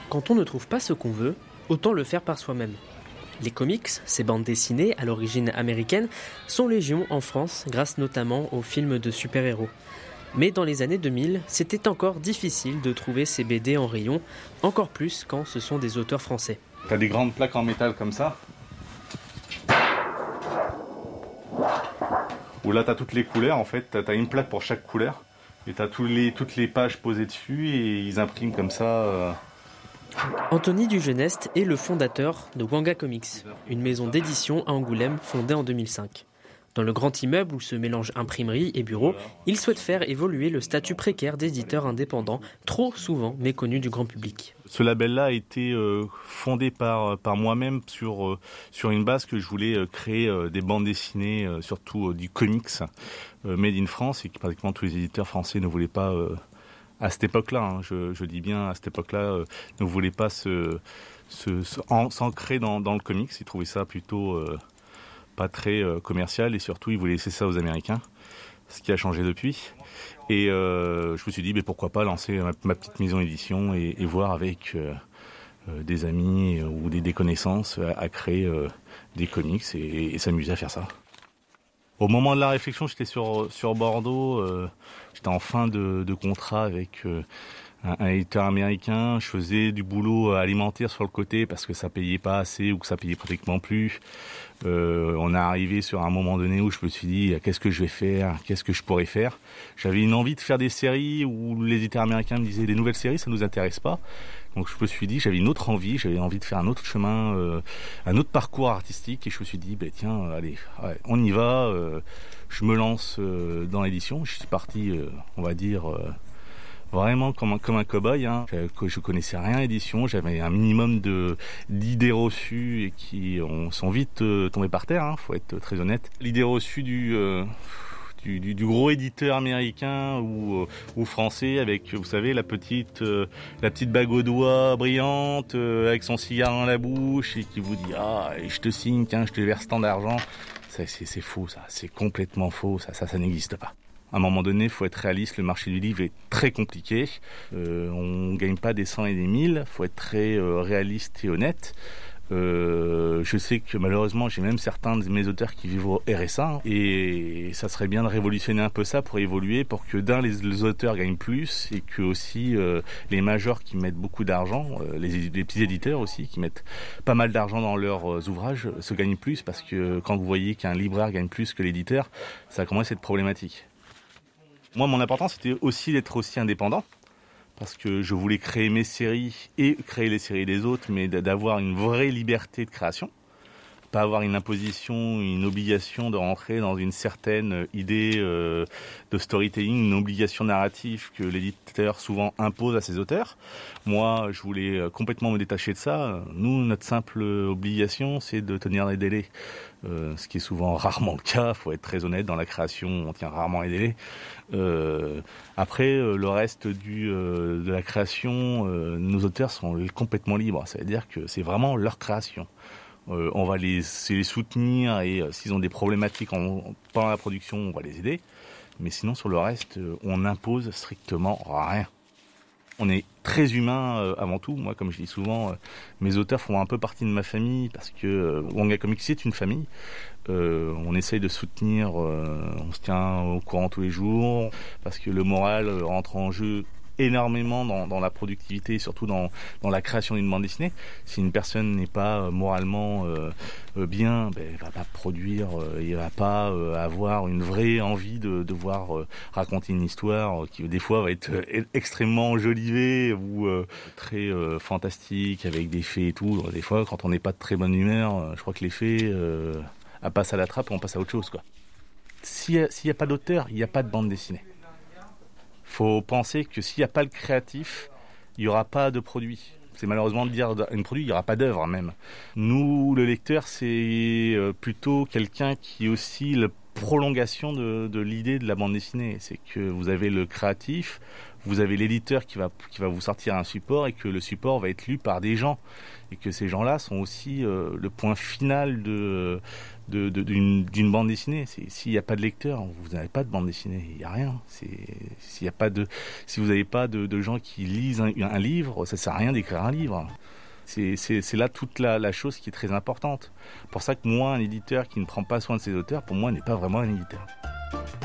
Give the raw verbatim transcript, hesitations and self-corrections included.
Quand on ne trouve pas ce qu'on veut, autant le faire par soi-même. Les comics, ces bandes dessinées à l'origine américaine, sont légion en France grâce notamment aux films de super-héros. Mais dans les années deux mille, c'était encore difficile de trouver ces B D en rayon, encore plus quand ce sont des auteurs français. T'as des grandes plaques en métal comme ça, où là t'as toutes les couleurs en fait, t'as, t'as une plaque pour chaque couleur, et t'as tous les, toutes les pages posées dessus et ils impriment comme ça. Euh... Anthony Dugeneste est le fondateur de Wanga Comics, une maison d'édition à Angoulême fondée en deux mille cinq. Dans le grand immeuble où se mélangent imprimerie et bureau, il souhaite faire évoluer le statut précaire d'éditeur indépendant, trop souvent méconnu du grand public. Ce label-là a été euh, fondé par, par moi-même sur, euh, sur une base que je voulais euh, créer euh, des bandes dessinées, euh, surtout euh, du comics euh, made in France, et que pratiquement tous les éditeurs français ne voulaient pas, euh, à cette époque-là, hein, je, je dis bien à cette époque-là, euh, ne voulaient pas se, se, se, en, s'ancrer dans, dans le comics. Ils trouvaient ça plutôt... Euh, pas très euh, commercial, et surtout ils voulaient laisser ça aux Américains, ce qui a changé depuis. Et euh, je me suis dit mais pourquoi pas lancer ma, ma petite maison édition et, et voir avec euh, euh, des amis euh, ou des, des connaissances à, à créer euh, des comics et, et s'amuser à faire ça. Au moment de la réflexion, j'étais sur, sur Bordeaux, euh, j'étais en fin de, de contrat avec euh, un, un éditeur américain, je faisais du boulot alimentaire sur le côté parce que ça payait pas assez ou que ça payait pratiquement plus. Euh, on est arrivé sur un moment donné où je me suis dit qu'est-ce que je vais faire, qu'est-ce que je pourrais faire. J'avais une envie de faire des séries où les éditeurs américains me disaient des nouvelles séries, ça nous intéresse pas. Donc je me suis dit, j'avais une autre envie, j'avais envie de faire un autre chemin, euh, un autre parcours artistique, et je me suis dit, ben tiens, allez, ouais, on y va. Euh, je me lance euh, dans l'édition. Je suis parti, euh, on va dire. Euh, Vraiment comme un, comme un cow-boy, hein. Je, je connaissais rien à l'édition, j'avais un minimum de, d'idées reçues et qui ont, sont vite euh, tombées par terre, hein, faut être très honnête. L'idée reçue du, euh, du, du, du gros éditeur américain ou, euh, ou français avec, vous savez, la petite, euh, la petite bague au doigt brillante, euh, avec son cigare dans la bouche et qui vous dit « Ah, je te signe, tiens, je te verse tant d'argent ». Ça, c'est, c'est faux, ça, c'est complètement faux, ça, ça, ça n'existe pas. À un moment donné, il faut être réaliste, le marché du livre est très compliqué. Euh, on ne gagne pas des cent et des mille, il faut être très euh, réaliste et honnête. Euh, je sais que malheureusement, j'ai même certains de mes auteurs qui vivent au R S A, hein, et ça serait bien de révolutionner un peu ça pour évoluer, pour que d'un, les, les auteurs gagnent plus, et que aussi euh, les majors qui mettent beaucoup d'argent, euh, les, les petits éditeurs aussi qui mettent pas mal d'argent dans leurs euh, ouvrages, se gagnent plus, parce que quand vous voyez qu'un libraire gagne plus que l'éditeur, ça commence à être problématique. Moi, mon important, c'était aussi d'être aussi indépendant, parce que je voulais créer mes séries et créer les séries des autres, mais d'avoir une vraie liberté de création. Pas avoir une imposition, une obligation de rentrer dans une certaine idée euh, de storytelling, une obligation narrative que l'éditeur souvent impose à ses auteurs. Moi, je voulais complètement me détacher de ça. Nous, notre simple obligation, c'est de tenir les délais. Euh, ce qui est souvent rarement le cas, faut être très honnête, dans la création, on tient rarement les délais. Euh, après, euh, le reste du, euh, de la création, euh, nos auteurs sont complètement libres. Ça veut dire que c'est vraiment leur création. Euh, on va les, les soutenir et euh, s'ils ont des problématiques en, pendant la production, on va les aider. Mais sinon, sur le reste, euh, on n'impose strictement rien. On est très humain euh, avant tout. Moi, comme je dis souvent, euh, mes auteurs font un peu partie de ma famille parce que euh, Wanga Comics, c'est une famille. Euh, on essaye de soutenir, euh, on se tient au courant tous les jours parce que le moral euh, rentre en jeu énormément dans, dans la productivité et surtout dans, dans la création d'une bande dessinée. Si une personne n'est pas euh, moralement euh, euh, bien, ben, elle va pas produire, euh, il va pas euh, avoir une vraie envie de devoir euh, raconter une histoire euh, qui des fois va être euh, extrêmement enjolivée ou euh, très euh, fantastique avec des faits et tout. Des fois, quand on n'est pas de très bonne humeur, euh, je crois que les faits euh, passent à la trappe et on passe à autre chose, quoi. S'il y a, s'il y a pas d'auteur, il n'y a pas de bande dessinée. Faut penser que s'il n'y a pas le créatif, il n'y aura pas de produit. C'est malheureusement de dire un produit, il n'y aura pas d'œuvre même. Nous, le lecteur, c'est plutôt quelqu'un qui est aussi la prolongation de, de l'idée de la bande dessinée. C'est que vous avez le créatif, vous avez l'éditeur qui va, qui va vous sortir un support et que le support va être lu par des gens. Et que ces gens-là sont aussi euh, le point final de, de, de, d'une, d'une bande dessinée. C'est, s'il n'y a pas de lecteur, vous n'avez pas de bande dessinée, il n'y a rien. C'est, s'il y a pas de, si vous n'avez pas de, de gens qui lisent un, un livre, ça ne sert à rien d'écrire un livre. C'est, c'est, c'est là toute la, la chose qui est très importante. Pour ça que moi, un éditeur qui ne prend pas soin de ses auteurs, pour moi, n'est pas vraiment un éditeur.